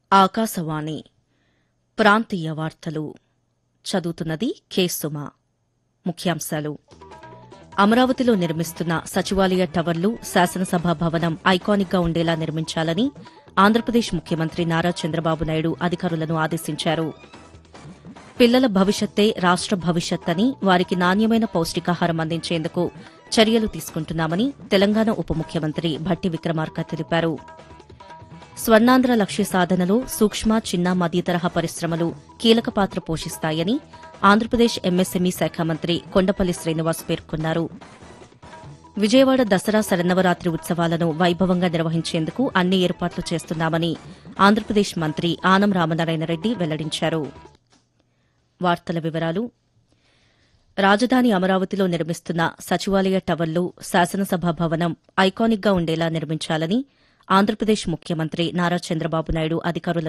ఆకాశవాణి ప్రాంతీయ వార్తలు చదువుతున్నది కె సుమ. ముఖ్యాంశాలు: అమరావతిలో నిర్మిస్తున్న సచివాలయ టవర్లు, శాసనసభ భవనం ఐకానిక్గా ఉండేలా నిర్మించాలని ఆంధ్రప్రదేశ్ ముఖ్యమంత్రి నారా చంద్రబాబు నాయుడు అధికారులను ఆదేశించారు. పిల్లల భవిష్యత్తే రాష్ట భవిష్యత్తని, వారికి నాణ్యమైన పౌష్టికాహారం అందించేందుకు చర్యలు తీసుకుంటున్నామని తెలంగాణ ఉప ముఖ్యమంత్రి భట్టి విక్రమార్క తెలిపారు. స్వర్ణాంధ్ర లక్ష్య సాధనలో సూక్ష్మ, చిన్న, మధ్యతరహా పరిశ్రమలు కీలక పాత్ర పోషిస్తాయని ఆంధ్రప్రదేశ్ ఎంఎస్ఎంఈ శాఖ మంత్రి కొండపల్లి శ్రీనివాస్ పేర్కొన్నారు. విజయవాడ దసరా శరన్నవరాత్రి ఉత్సవాలను వైభవంగా నిర్వహించేందుకు అన్ని ఏర్పాట్లు చేస్తున్నామని ఆంధ్రప్రదేశ్ మంత్రి ఆనం రామనారాయణరెడ్డి వెల్లడించారు. వార్తల వివరాలు: రాజధాని అమరావతిలో నిర్మిస్తున్న సచివాలయ టవర్లు, శాసనసభ భవనం ఐకానిక్గా ఉండేలా నిర్మించాలని ఆంధ్రప్రదేశ్ ముఖ్యమంత్రి నారా చంద్రబాబు నాయుడు అధికారులను